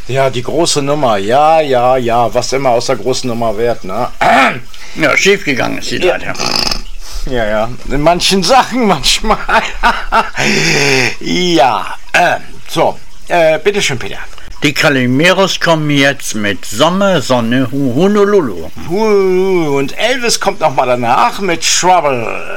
Ja, die große Nummer. Ja, was immer aus der großen Nummer wird, ne? Ja, schiefgegangen ist die leider. Ja, in manchen Sachen manchmal. Ja, bitteschön, Peter. Die Calimeros kommen jetzt mit Sommer, Sonne, Honolulu. Und Elvis kommt nochmal danach mit Trouble.